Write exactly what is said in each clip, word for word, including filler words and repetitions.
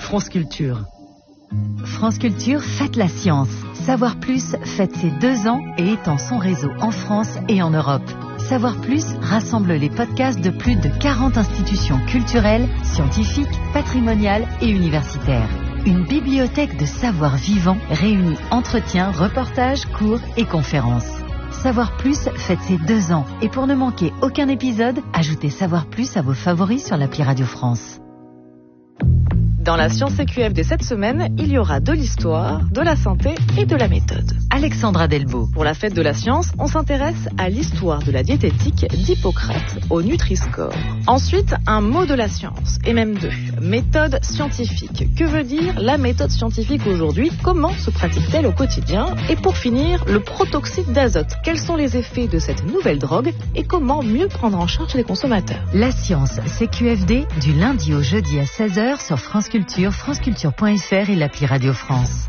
France Culture. France Culture fête la science. Savoir Plus fête ses deux ans et étend son réseau en France et en Europe. Savoir Plus rassemble les podcasts de plus de quarante institutions culturelles, scientifiques, patrimoniales et universitaires. Une bibliothèque de savoir vivant réunit entretiens, reportages, cours et conférences. Savoir Plus fête ses deux ans et pour ne manquer aucun épisode, ajoutez Savoir Plus à vos favoris sur l'appli Radio France. Dans la Science C Q F D cette semaine, il y aura de l'histoire, de la santé et de la méthode. Alexandra Delvaux. Pour la fête de la science, on s'intéresse à l'histoire de la diététique d'Hippocrate au Nutri-Score. Ensuite, un mot de la science, et même deux. Méthode scientifique. Que veut dire la méthode scientifique aujourd'hui? Comment se pratique-t-elle au quotidien? Et pour finir, le protoxyde d'azote. Quels sont les effets de cette nouvelle drogue et comment mieux prendre en charge les consommateurs? La science C Q F D du lundi au jeudi à seize heures sur France Culture, franceculture point f r et l'appli Radio France.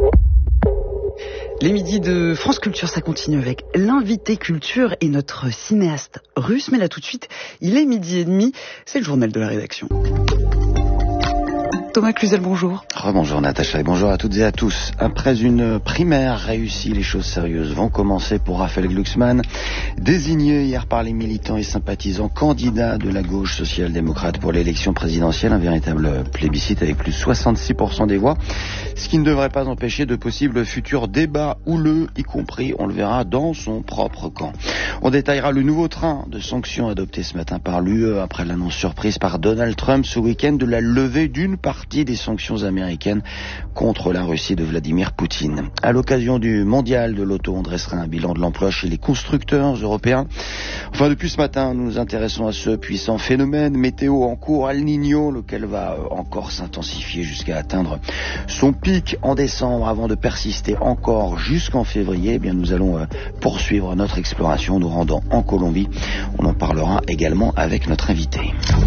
Les midis de France Culture, ça continue avec l'invité culture et notre cinéaste russe. Mais là tout de suite, il est midi et demi, c'est le journal de la rédaction. Thomas Cluzel, bonjour. Rebonjour Natacha et bonjour à toutes et à tous. Après une primaire réussie, les choses sérieuses vont commencer pour Raphaël Glucksmann, désigné hier par les militants et sympathisants candidat de la gauche social-démocrate pour l'élection présidentielle, un véritable plébiscite avec plus de soixante-six pour cent des voix, ce qui ne devrait pas empêcher de possibles futurs débats houleux, y compris, on le verra, dans son propre camp. On détaillera le nouveau train de sanctions adopté ce matin par l'U E après l'annonce surprise par Donald Trump ce week-end de la levée d'une partie des sanctions américaines contre la Russie de Vladimir Poutine. À l'occasion du mondial de l'auto, on dressera un bilan de l'emploi chez les constructeurs européens. Enfin, depuis ce matin, nous nous intéressons à ce puissant phénomène météo en cours, El Niño, lequel va encore s'intensifier jusqu'à atteindre son pic en décembre avant de persister encore jusqu'en février. Eh bien, nous allons poursuivre notre exploration, nous rendant en Colombie. On en parlera également avec notre invité.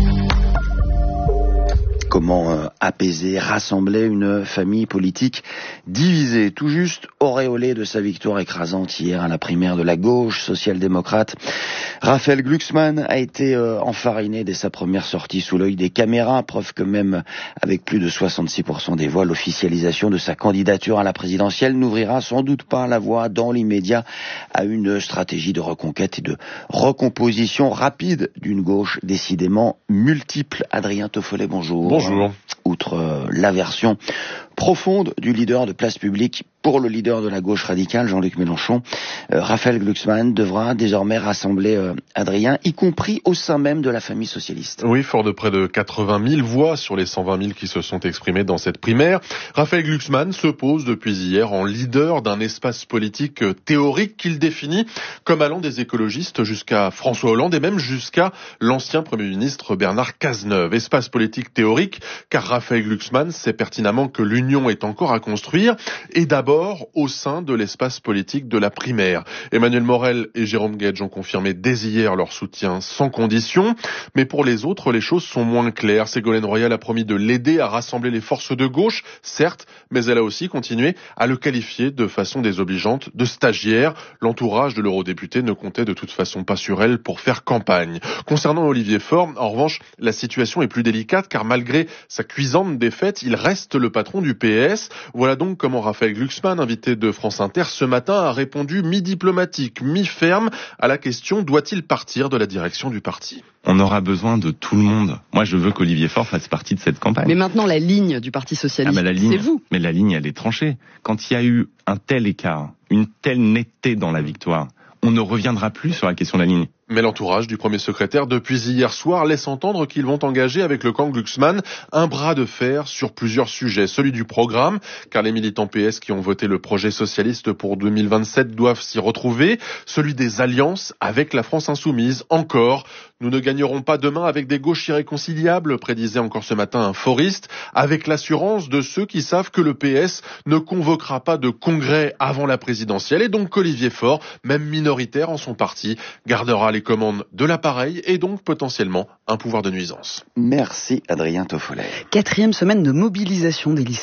Comment euh, apaiser, rassembler une famille politique divisée, tout juste auréolée de sa victoire écrasante hier à la primaire de la gauche social-démocrate. Raphaël Glucksmann a été euh, enfariné dès sa première sortie sous l'œil des caméras, preuve que même avec plus de soixante-six pour cent des voix, l'officialisation de sa candidature à la présidentielle n'ouvrira sans doute pas la voie dans l'immédiat à une stratégie de reconquête et de recomposition rapide d'une gauche décidément multiple. Adrien Toffolet, bonjour. Bonjour. Outre euh, l'aversion profonde du leader de Place Publique pour le leader de la gauche radicale, Jean-Luc Mélenchon, euh, Raphaël Glucksmann devra désormais rassembler euh, Adrien, y compris au sein même de la famille socialiste. Oui, fort de près de quatre-vingt mille voix sur les cent vingt mille qui se sont exprimées dans cette primaire. Raphaël Glucksmann se pose depuis hier en leader d'un espace politique théorique qu'il définit comme allant des écologistes jusqu'à François Hollande et même jusqu'à l'ancien Premier ministre Bernard Cazeneuve. Espace politique théorique, car Raphaël Glucksmann sait pertinemment que l'union est encore à construire, et d'abord au sein de l'espace politique de la primaire. Emmanuel Morel et Jérôme Guedj ont confirmé dès hier leur soutien sans condition, mais pour les autres, les choses sont moins claires. Ségolène Royal a promis de l'aider à rassembler les forces de gauche, certes, mais elle a aussi continué à le qualifier de façon désobligeante de stagiaire. L'entourage de l'eurodéputé ne comptait de toute façon pas sur elle pour faire campagne. Concernant Olivier Faure, en revanche, la situation est plus délicate car malgré sa cuisante défaite, il reste le patron du P S. Voilà donc comment Raphaël Glucksmann, invité de France Inter ce matin, a répondu mi-diplomatique, mi-ferme à la question: doit-il partir de la direction du parti? On aura besoin de tout le monde. Moi, je veux qu'Olivier Faure fasse partie de cette campagne. Mais maintenant, la ligne du Parti Socialiste, ah bah la ligne, c'est vous. Mais la ligne, elle est tranchée. Quand il y a eu un tel écart, une telle netteté dans la victoire, on ne reviendra plus sur la question de la ligne. Mais l'entourage du premier secrétaire, depuis hier soir, laisse entendre qu'ils vont engager avec le camp Glucksmann un bras de fer sur plusieurs sujets. Celui du programme, car les militants P S qui ont voté le projet socialiste pour deux mille vingt-sept doivent s'y retrouver. Celui des alliances avec la France insoumise. Encore, nous ne gagnerons pas demain avec des gauches irréconciliables, prédisait encore ce matin un foriste, avec l'assurance de ceux qui savent que le P S ne convoquera pas de congrès avant la présidentielle et donc qu'Olivier Faure, même minoritaire en son parti, gardera les commandes de l'appareil et donc potentiellement un pouvoir de nuisance. Merci Adrien Toffolet. Quatrième semaine de mobilisation des lycéens.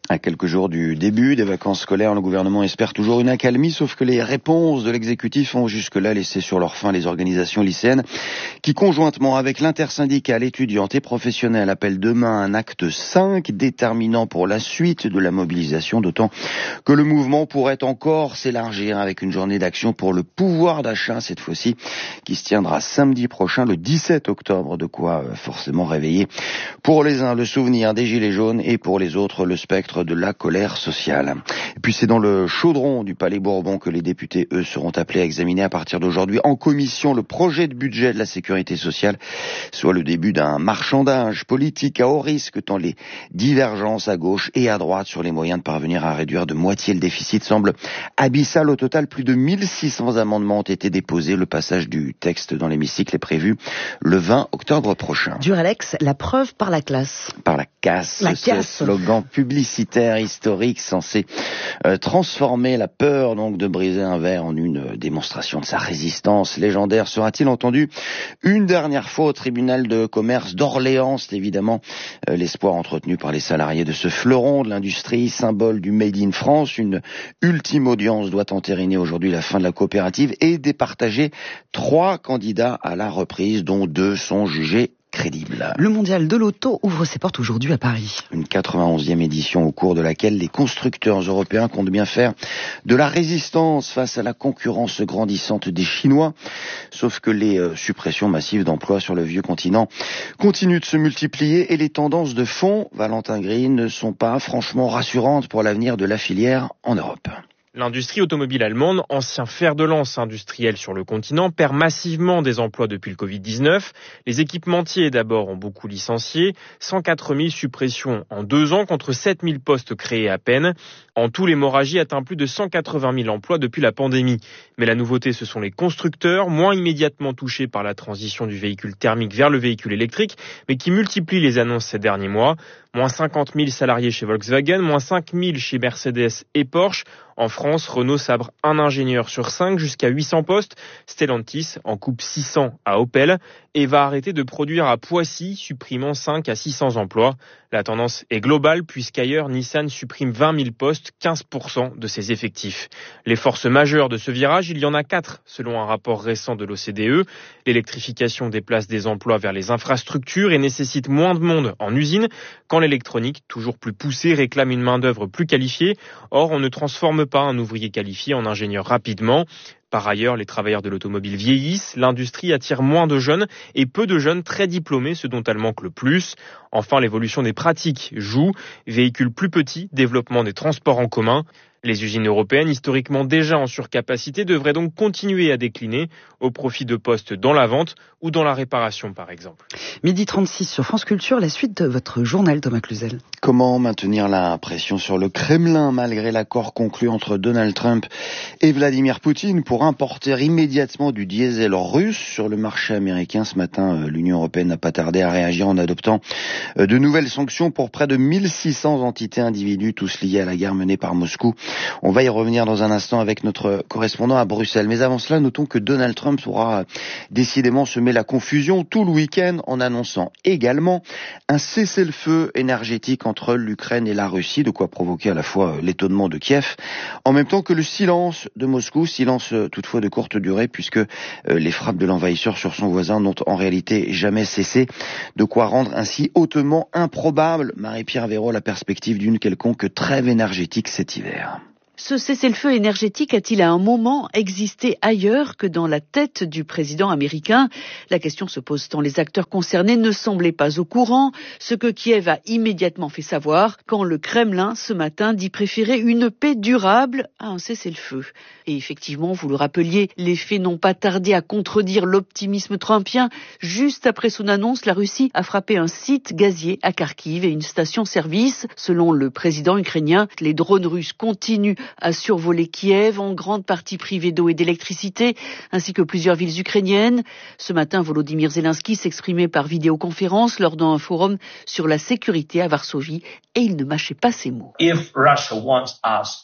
À quelques jours du début des vacances scolaires, le gouvernement espère toujours une accalmie, sauf que les réponses de l'exécutif ont jusque-là laissé sur leur faim les organisations lycéennes qui, conjointement avec l'intersyndicale étudiante et professionnelle, appellent demain un acte cinq déterminant pour la suite de la mobilisation, d'autant que le mouvement pourrait encore s'élargir avec une journée d'action pour le pouvoir d'achat, cette fois-ci, qui se tiendra samedi prochain, le dix-sept octobre, de quoi forcément réveiller pour les uns le souvenir des Gilets jaunes et pour les autres le spectre de la colère sociale. Et puis c'est dans le chaudron du Palais Bourbon que les députés, eux, seront appelés à examiner à partir d'aujourd'hui en commission le projet de budget de la sécurité sociale, soit le début d'un marchandage politique à haut risque tant les divergences à gauche et à droite sur les moyens de parvenir à réduire de moitié le déficit semblent abyssales. Au total, plus de mille six cents amendements ont été déposés. Le passage du texte dans l'hémicycle est prévu le vingt octobre prochain. Duralex, la preuve par la classe. Par la casse, la ce casse. slogan publicitaire historique censé euh, transformer la peur donc de briser un verre en une euh, démonstration de sa résistance légendaire sera-t-il entendu une dernière fois au tribunal de commerce d'Orléans. C'est évidemment euh, l'espoir entretenu par les salariés de ce fleuron de l'industrie, symbole du Made in France. Une ultime audience doit entériner aujourd'hui la fin de la coopérative et départager trois candidats à la reprise, dont deux sont jugés crédible. Le mondial de l'auto ouvre ses portes aujourd'hui à Paris. Une quatre-vingt-onzième édition au cours de laquelle les constructeurs européens comptent bien faire de la résistance face à la concurrence grandissante des Chinois. Sauf que les euh, suppressions massives d'emplois sur le vieux continent continuent de se multiplier et les tendances de fond, Valentin Green, ne sont pas franchement rassurantes pour l'avenir de la filière en Europe. L'industrie automobile allemande, ancien fer de lance industriel sur le continent, perd massivement des emplois depuis le covid dix-neuf. Les équipementiers d'abord ont beaucoup licencié, cent quatre mille suppressions en deux ans contre sept mille postes créés à peine. En tout, l'hémorragie atteint plus de cent quatre-vingt mille emplois depuis la pandémie. Mais la nouveauté, ce sont les constructeurs, moins immédiatement touchés par la transition du véhicule thermique vers le véhicule électrique, mais qui multiplient les annonces ces derniers mois. Moins cinquante mille salariés chez Volkswagen, moins cinq mille chez Mercedes et Porsche. En France, Renault sabre un ingénieur sur cinq jusqu'à huit cents postes. Stellantis en coupe six cents à Opel et va arrêter de produire à Poissy, supprimant cinq à six cents emplois. La tendance est globale puisqu'ailleurs, Nissan supprime vingt mille postes, quinze pour cent de ses effectifs. Les forces majeures de ce virage, il y en a quatre, selon un rapport récent de l'O C D E. L'électrification déplace des emplois vers les infrastructures et nécessite moins de monde en usine, quand l'électronique, toujours plus poussée, réclame une main-d'œuvre plus qualifiée. Or, on ne transforme pas un ouvrier qualifié en ingénieur rapidement. Par ailleurs, les travailleurs de l'automobile vieillissent, l'industrie attire moins de jeunes et peu de jeunes très diplômés, ce dont elle manque le plus. Enfin, l'évolution des pratiques joue. Véhicules plus petits, développement des transports en commun. Les usines européennes, historiquement déjà en surcapacité, devraient donc continuer à décliner au profit de postes dans la vente ou dans la réparation, par exemple. Midi trente-six sur France Culture, la suite de votre journal, Thomas Cluzel. Comment maintenir la pression sur le Kremlin malgré l'accord conclu entre Donald Trump et Vladimir Poutine pour importer immédiatement du diesel russe sur le marché américain? Ce matin, l'Union européenne n'a pas tardé à réagir en adoptant de nouvelles sanctions pour près de mille six cents entités individus, tous liés à la guerre menée par Moscou. On va y revenir dans un instant avec notre correspondant à Bruxelles. Mais avant cela, notons que Donald Trump aura décidément semé la confusion tout le week-end en annonçant également un cessez-le-feu énergétique entre l'Ukraine et la Russie, de quoi provoquer à la fois l'étonnement de Kiev, en même temps que le silence de Moscou, silence toutefois de courte durée puisque les frappes de l'envahisseur sur son voisin n'ont en réalité jamais cessé, de quoi rendre ainsi hautement improbable, Marie-Pierre Véraud, la perspective d'une quelconque trêve énergétique cet hiver. Ce cessez-le-feu énergétique a-t-il à un moment existé ailleurs que dans la tête du président américain? La question se pose tant les acteurs concernés ne semblaient pas au courant, ce que Kiev a immédiatement fait savoir quand le Kremlin, ce matin, dit préférer une paix durable à un cessez-le-feu. Et effectivement, vous le rappeliez, les faits n'ont pas tardé à contredire l'optimisme trumpien. Juste après son annonce, la Russie a frappé un site gazier à Kharkiv et une station-service. Selon le président ukrainien, les drones russes continuent à survoler Kiev, en grande partie privée d'eau et d'électricité, ainsi que plusieurs villes ukrainiennes. Ce matin, Volodymyr Zelensky s'exprimait par vidéoconférence lors d'un forum sur la sécurité à Varsovie et il ne mâchait pas ses mots. If Russia wants us to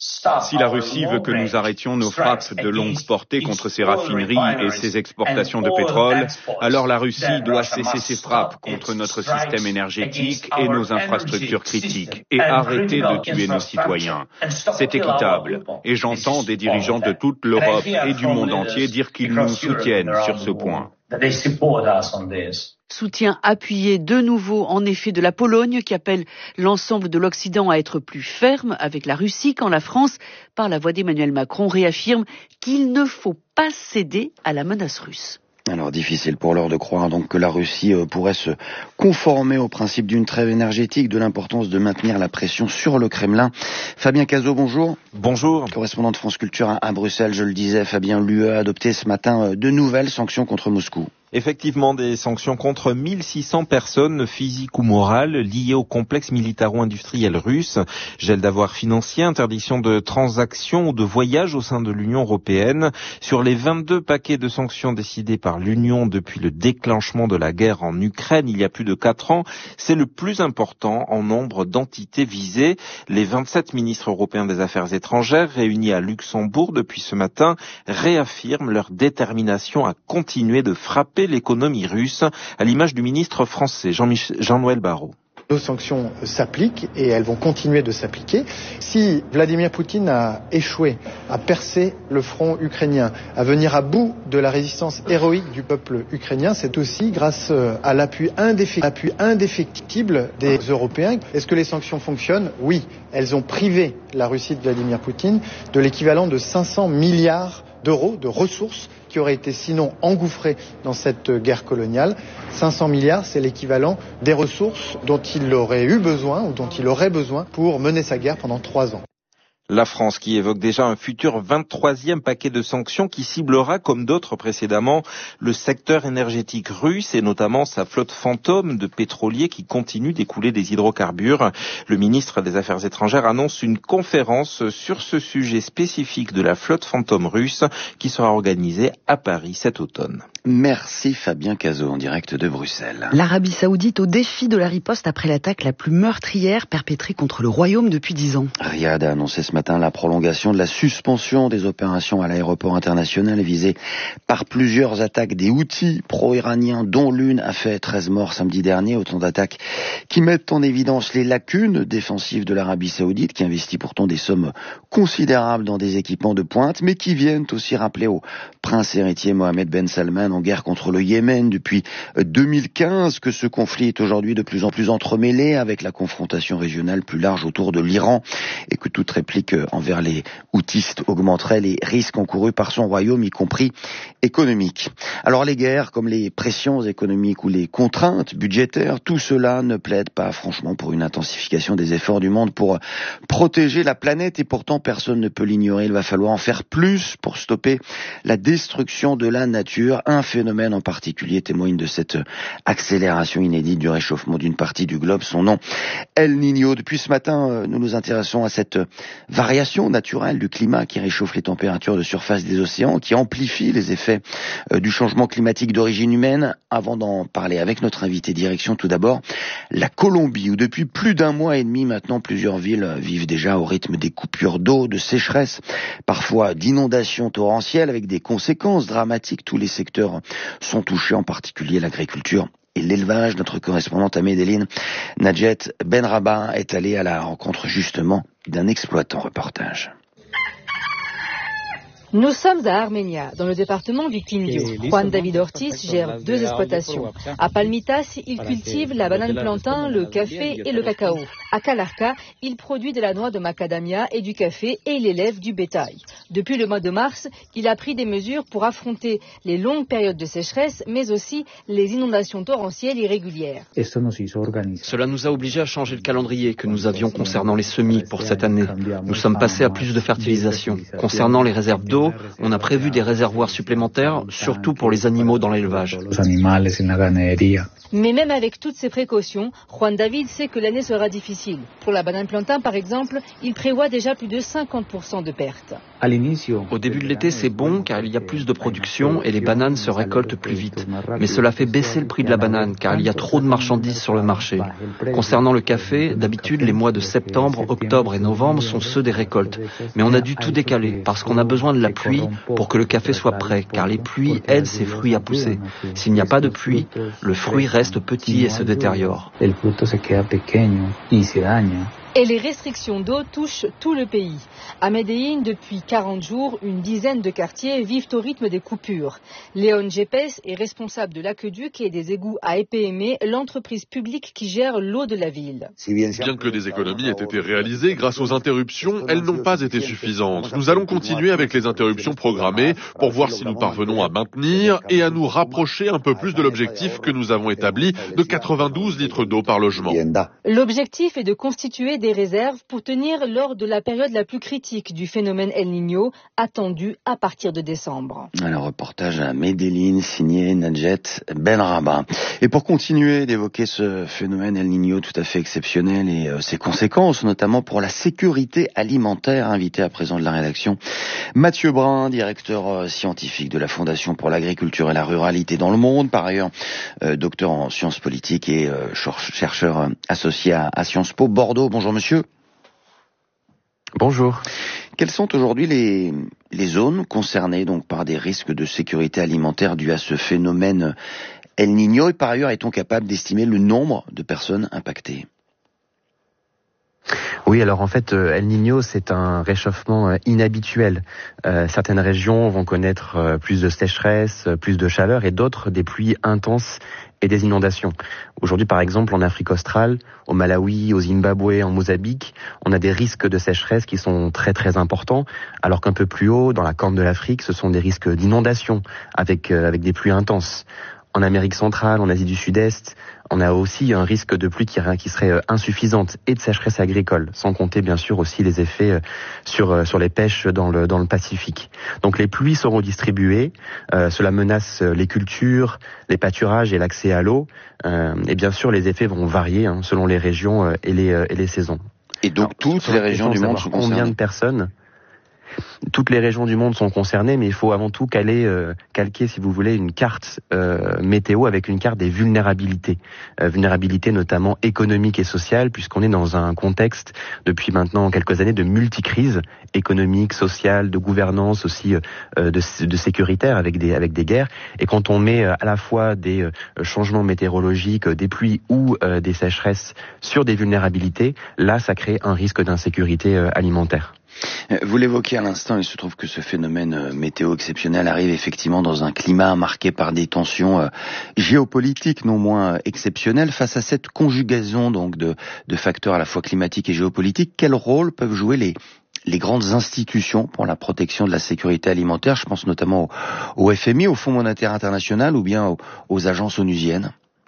Si la Russie veut que nous arrêtions nos frappes de longue portée contre ses raffineries et ses exportations de pétrole, alors la Russie doit cesser ses frappes contre notre système énergétique et nos infrastructures critiques et arrêter de tuer nos citoyens. C'est équitable et j'entends des dirigeants de toute l'Europe et du monde entier dire qu'ils nous soutiennent sur ce point. Soutien appuyé de nouveau en effet de la Pologne qui appelle l'ensemble de l'Occident à être plus ferme avec la Russie quand la France, par la voix d'Emmanuel Macron, réaffirme qu'il ne faut pas céder à la menace russe. Alors difficile pour l'heure de croire donc que la Russie euh, pourrait se conformer au principe d'une trêve énergétique, de l'importance de maintenir la pression sur le Kremlin. Fabien Cazot, bonjour. Bonjour. Correspondant de France Culture à, à Bruxelles, je le disais, Fabien, l'U E a adopté ce matin euh, de nouvelles sanctions contre Moscou. Effectivement, des sanctions contre mille six cents personnes physiques ou morales liées au complexe militaro-industriel russe. Gel d'avoirs financiers, interdiction de transactions ou de voyages au sein de l'Union européenne. Sur les vingt-deux paquets de sanctions décidés par l'Union depuis le déclenchement de la guerre en Ukraine il y a plus de quatre ans, c'est le plus important en nombre d'entités visées. Les vingt-sept ministres européens des Affaires étrangères réunis à Luxembourg depuis ce matin réaffirment leur détermination à continuer de frapper l'économie russe, à l'image du ministre français Jean-Mich- Jean-Noël Barrot. Nos sanctions s'appliquent et elles vont continuer de s'appliquer. Si Vladimir Poutine a échoué à percer le front ukrainien, à venir à bout de la résistance héroïque du peuple ukrainien, c'est aussi grâce à l'appui, indéfect- l'appui indéfectible des Européens. Est-ce que les sanctions fonctionnent ? Oui. Elles ont privé la Russie de Vladimir Poutine de l'équivalent de cinq cents milliards d'euros de ressources qui auraient été sinon engouffrés dans cette guerre coloniale. cinq cents milliards, c'est l'équivalent des ressources dont il aurait eu besoin ou dont il aurait besoin pour mener sa guerre pendant trois ans. La France qui évoque déjà un futur vingt-troisième paquet de sanctions qui ciblera, comme d'autres précédemment, le secteur énergétique russe et notamment sa flotte fantôme de pétroliers qui continue d'écouler des hydrocarbures. Le ministre des Affaires étrangères annonce une conférence sur ce sujet spécifique de la flotte fantôme russe qui sera organisée à Paris cet automne. Merci Fabien Cazot en direct de Bruxelles. L'Arabie Saoudite au défi de la riposte après l'attaque la plus meurtrière perpétrée contre le Royaume depuis dix ans. Riyad a annoncé ce matin la prolongation de la suspension des opérations à l'aéroport international visé par plusieurs attaques des Houthis pro-iraniens dont l'une a fait treize morts samedi dernier. Autant d'attaques qui mettent en évidence les lacunes défensives de l'Arabie Saoudite qui investit pourtant des sommes considérables dans des équipements de pointe mais qui viennent aussi rappeler au prince héritier Mohammed Ben Salman en guerre contre le Yémen depuis deux mille quinze que ce conflit est aujourd'hui de plus en plus entremêlé avec la confrontation régionale plus large autour de l'Iran et que toute réplique envers les houtistes augmenterait les risques encourus par son royaume, y compris économiques. Alors les guerres, comme les pressions économiques ou les contraintes budgétaires, tout cela ne plaide pas franchement pour une intensification des efforts du monde pour protéger la planète et pourtant personne ne peut l'ignorer. Il va falloir en faire plus pour stopper la destruction de la nature. Un phénomène en particulier témoigne de cette accélération inédite du réchauffement d'une partie du globe, son nom El Niño. Depuis ce matin, nous nous intéressons à cette variation naturelle du climat qui réchauffe les températures de surface des océans, qui amplifie les effets du changement climatique d'origine humaine. Avant d'en parler avec notre invité, direction tout d'abord la Colombie, où depuis plus d'un mois et demi maintenant, plusieurs villes vivent déjà au rythme des coupures d'eau, de sécheresse, parfois d'inondations torrentielles avec des conséquences dramatiques. Tous les secteurs sont touchés, en particulier l'agriculture et l'élevage. Notre correspondante à Medellín, Najet Benrabah, est allée à la rencontre justement d'un exploitant. Reportage. Nous sommes à Armenia, dans le département du Quindío. Juan David Ortiz gère deux exploitations. À Palmitas, il cultive la banane plantain, le café et le cacao. À Calarca, il produit de la noix de macadamia et du café et il élève du bétail. Depuis le mois de mars, il a pris des mesures pour affronter les longues périodes de sécheresse, mais aussi les inondations torrentielles irrégulières. Cela nous a obligés à changer le calendrier que nous avions concernant les semis pour cette année. Nous sommes passés à plus de fertilisation. Concernant les réserves d'eau, d'eau, on a prévu des réservoirs supplémentaires, surtout pour les animaux dans l'élevage. Mais même avec toutes ces précautions, Juan David sait que l'année sera difficile. Pour la banane plantain, par exemple, il prévoit déjà plus de cinquante pour cent de pertes. Au début de l'été, c'est bon car il y a plus de production et les bananes se récoltent plus vite. Mais cela fait baisser le prix de la banane car il y a trop de marchandises sur le marché. Concernant le café, d'habitude, les mois de septembre, octobre et novembre sont ceux des récoltes. Mais on a dû tout décaler parce qu'on a besoin de la pluie pour que le café soit prêt car les pluies aident ces fruits à pousser. S'il n'y a pas de pluie, le fruit reste petit et se détériore. Et les restrictions d'eau touchent tout le pays. À Medellín, depuis quarante jours, une dizaine de quartiers vivent au rythme des coupures. Léon Gépès est responsable de l'aqueduc et des égouts à E P M E, l'entreprise publique qui gère l'eau de la ville. Bien que des économies aient été réalisées grâce aux interruptions, elles n'ont pas été suffisantes. Nous allons continuer avec les interruptions programmées pour voir si nous parvenons à maintenir et à nous rapprocher un peu plus de l'objectif que nous avons établi de quatre-vingt-douze litres d'eau par logement. L'objectif est de constituer des réserves pour tenir lors de la période la plus critique du phénomène El Niño, attendu à partir de décembre. Un reportage à Medellín signé Najet Benrabah. Et pour continuer d'évoquer ce phénomène El Niño tout à fait exceptionnel et euh, ses conséquences, notamment pour la sécurité alimentaire, invité à présent de la rédaction, Mathieu Brun, directeur euh, scientifique de la Fondation pour l'agriculture et la ruralité dans le monde, par ailleurs euh, docteur en sciences politiques et euh, chercheur euh, associé à, à Sciences Po Bordeaux. Bonjour monsieur. Bonjour. Quelles sont aujourd'hui les, les zones concernées donc par des risques de sécurité alimentaire dus à ce phénomène El Niño et par ailleurs est-on capable d'estimer le nombre de personnes impactées ? Oui, alors en fait, El Niño, c'est un réchauffement inhabituel. Euh, certaines régions vont connaître euh, plus de sécheresse, plus de chaleur et d'autres des pluies intenses et des inondations. Aujourd'hui, par exemple, en Afrique australe, au Malawi, au Zimbabwe, en Mozambique, on a des risques de sécheresse qui sont très très importants, alors qu'un peu plus haut, dans la Corne de l'Afrique, ce sont des risques d'inondation avec, euh, avec des pluies intenses. En Amérique centrale, en Asie du Sud-Est, on a aussi un risque de pluie qui, qui serait insuffisante et de sécheresse agricole, sans compter bien sûr aussi les effets sur, sur les pêches dans le, dans le Pacifique. Donc les pluies seront distribuées, euh, cela menace les cultures, les pâturages et l'accès à l'eau, euh, et bien sûr les effets vont varier hein, selon les régions et les, et les saisons. Et donc Alors, toutes les régions du monde sont concernées. Combien de personnes ? Toutes les régions du monde sont concernées, mais il faut avant tout caler, euh, calquer, si vous voulez, une carte euh, météo avec une carte des vulnérabilités. Euh, vulnérabilités notamment économiques et sociales, puisqu'on est dans un contexte, depuis maintenant quelques années, de multicrise économique, sociale, de gouvernance aussi, euh, de, de sécuritaire avec des, avec des guerres. Et quand on met à la fois des euh, changements météorologiques, des pluies ou euh, des sécheresses sur des vulnérabilités, là, ça crée un risque d'insécurité euh, alimentaire. Vous l'évoquiez à l'instant, il se trouve que ce phénomène météo exceptionnel arrive effectivement dans un climat marqué par des tensions géopolitiques non moins exceptionnelles. Face à cette conjugaison donc de, de facteurs à la fois climatiques et géopolitiques, quel rôle peuvent jouer les, les grandes institutions pour la protection de la sécurité alimentaire ? Je pense notamment au, au F M I, au Fonds monétaire international ou bien aux, aux agences onusiennes.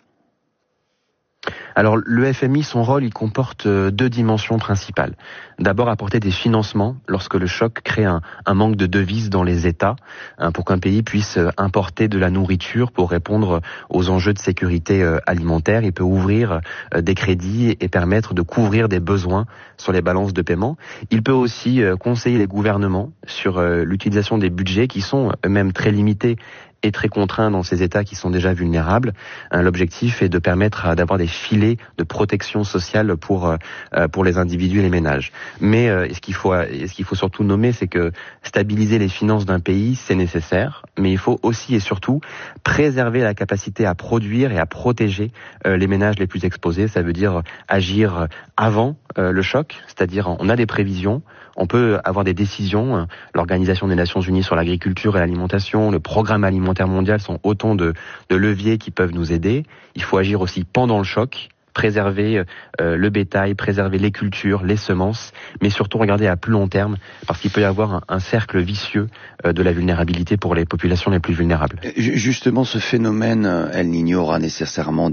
Alors le F M I, son rôle, il comporte deux dimensions principales. D'abord, apporter des financements lorsque le choc crée un, un manque de devises dans les États, hein, pour qu'un pays puisse importer de la nourriture pour répondre aux enjeux de sécurité euh, alimentaire. Il peut ouvrir euh, des crédits et permettre de couvrir des besoins sur les balances de paiement. Il peut aussi euh, conseiller les gouvernements sur euh, l'utilisation des budgets qui sont eux-mêmes très limités et très contraints dans ces États qui sont déjà vulnérables. L'objectif est de permettre d'avoir des filets de protection sociale pour pour les individus et les ménages. Mais ce qu'il faut ce qu'il faut surtout nommer, c'est que stabiliser les finances d'un pays, c'est nécessaire, mais il faut aussi et surtout préserver la capacité à produire et à protéger les ménages les plus exposés. Ça veut dire agir avant le choc, c'est-à-dire on a des prévisions, on peut avoir des décisions. L'Organisation des Nations Unies sur l'agriculture et l'alimentation, le Programme alimentaire mondial sont autant de, de leviers qui peuvent nous aider. Il faut agir aussi pendant le choc, préserver euh, le bétail, préserver les cultures, les semences, mais surtout regarder à plus long terme, parce qu'il peut y avoir un, un cercle vicieux euh, de la vulnérabilité pour les populations les plus vulnérables. Justement, ce phénomène El Niño aura nécessairement